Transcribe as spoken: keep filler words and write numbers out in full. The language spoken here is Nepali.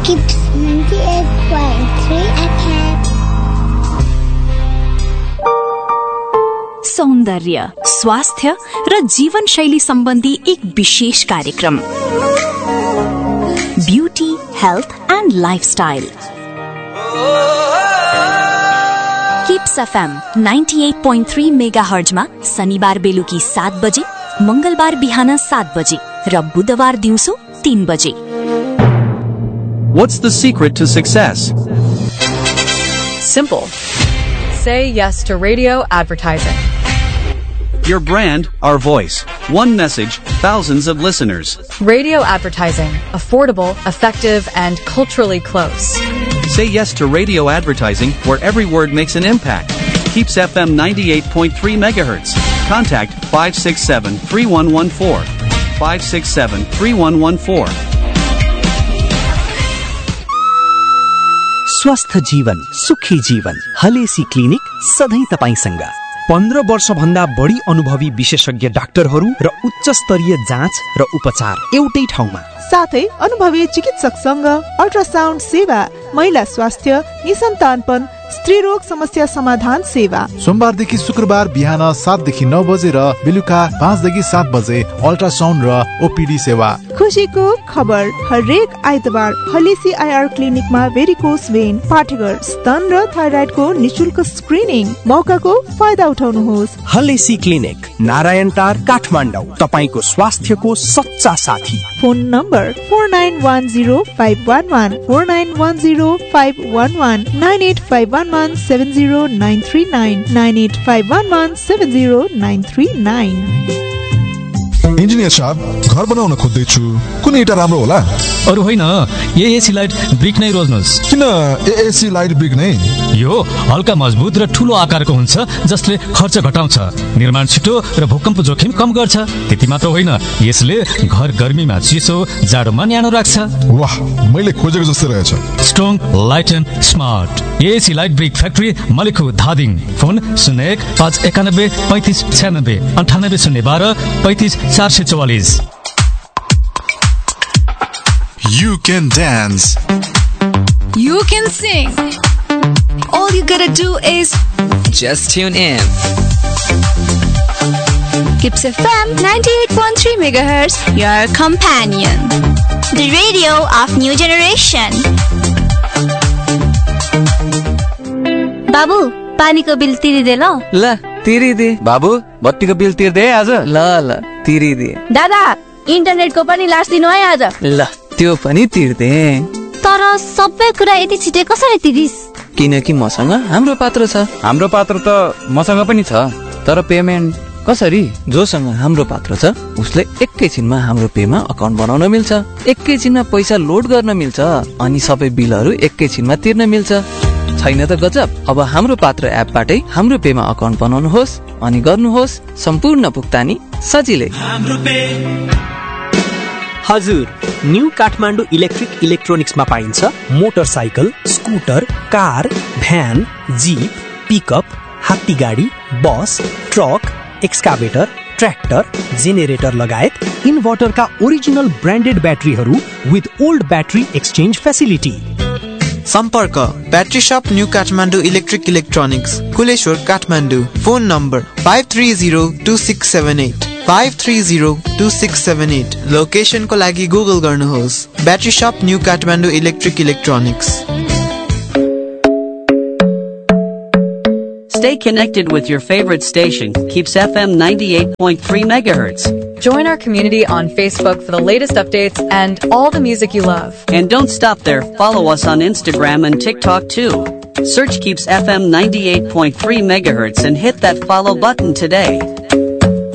Kips ninety-eight point three F M. सौन्दर्य, स्वास्थ्य र जीवनशैली सम्बन्धी एक विशेष कार्यक्रम beauty, health and lifestyle. Kips FM अठानब्बे point three मेगाहर्जमा शनिबार बेलुकी सात बजे, मंगलबार बिहान सात बजे र बुधबार दिउँसो तीन बजे। What's the secret to success? Simple. Say yes to radio advertising. Your brand, our voice. One message, thousands of listeners. Radio advertising. Affordable, effective, and culturally close. Say yes to radio advertising where every word makes an impact. Keeps F M ninety-eight point three megahertz. Contact five six seven, three one one four. five six seven, three one one four. स्वस्थ जीवन, सुखी जीवन। हलेसी क्लिनिक सधैं तपाईसँग। पन्ध्र वर्ष भन्दा बढी अनुभवी विशेषज्ञ डाक्टरहरू र उच्च स्तरीय जाँच र उपचार एउटै ठाउँमा, साथै अनुभवी चिकित्सकसँग अल्ट्रासाउन्ड सेवा, महिला स्वास्थ्य, निसन्तानपन, स्त्री रोग समस्या समाधान सेवा। सोमबारदेखि शुक्रबार बिहान सातदेखि नौ बजे र बेलुका पाँचदेखि सात बजे अल्ट्रासाउन्ड र ओपीडी सेवा। खुसीको खबर, हरेक आइतबार हलेसी आइआर क्लिनिकमा भेरिकोस भेन, पाठेघर, स्तन र थाइराइडको निशुल्क स्क्रिनिङ। मौकाको फाइदा उठाउनुहोस्। हलेसी क्लिनिक, नारायण टार, काठमाडौँ, तपाईको स्वास्थ्यको सच्चा साथी। Phone number four nine one zero five one one, four nine one zero five one one, nine at five one one seven zero nine three nine, nine at five one one seven zero nine three nine. Engineer साहब, घर बनाउन खोज्दैछु, कुन एउटा राम्रो होला? अरु होइन, एएसी लाइट ब्रिक नै रोज्नुहोस्। किन एएसी लाइट ब्रिक नै? यो हल्का मजबुत र ठूलो आकारको हुन्छ जसले खर्च घटाउँछ, निर्माण छिटो र भूकम्प जोखिम कम गर्छ। त्यति मात्र होइन, यसले घर गर्मीमा चिसो, जाडोमा न्यानो राख्छ। वाह, मैले खोजेको जस्तै रहेछ। Strong, light and smart. AAC light brick factory, मलिखु, Dhading. Phone शून्य एक पाँच एकानब्बे पैँतिस छ्यानब्बे अन्ठानब्बे शून्य बाह्र पैँतिस चार सय चौवालिस। You can dance. You can sing. All you gotta do is just tune in. Kips F M ninety-eight point three megahertz, your companion. The radio of new generation. बाबु, पानीको बिल तिरिदे ल। ल तिरिदे। बाबु, बत्तीको बिल तिर्दे आज। ल ल तिरिदे। दादा, इन्टरनेटको पनि लास दिनु है आज। ल त्यो पनि तिर्दे। तर सबै कुरा यति छिटै कसरी तिरिस? किनकि मसँग हाम्रो पात्र छ। हाम्रो पात्र त मसँग पनि छ, तर पेमेन्ट कसरी? जोसँग हाम्रो पात्र छ उसले एकैछिनमा हाम्रो पेमा अकाउन्ट बनाउन मिल्छ, एकैछिनमा पैसा लोड गर्न मिल्छ, अनि सबै बिलहरू एकैछिनमा तिर्न मिल्छ। छैन त गजब? अब हाम्रो पात्र एपबाटै हाम्रो पेमा अकाउन्ट बनाउनुहोस् अनि गर्नुहोस् सम्पूर्ण भुक्तानी सजिलै। हजुर, न्यू काठमाडौँ इलेक्ट्रिक इलेक्ट्रोनिक्समा पाइन्छ motorcycle, scooter, car, van, jeep, pickup, हात्ती गाडी, बस, ट्रक, एक्सकाभेटर, ट्र्याक्टर, जेनेरेटर लगायत इन्भर्टरका original branded ब्याट्रीहरू with old battery exchange facility. सम्पर्क ब्याट्री शप new Kathmandu electric electronics, Kuleshwar, Kathmandu. Phone number five three zero two six seven at, five three zero two six seven at. लोकेसनको लागि गुगल गर्नुहोस् ब्याट्री शप new Kathmandu electric electronics. Stay connected with your favorite station, Keeps F M ninety-eight point three megahertz. Join our community on Facebook for the latest updates and all the music you love. And don't stop there. Follow us on Instagram and TikTok too. Search Keeps F M ninety-eight point three megahertz and hit that follow button today.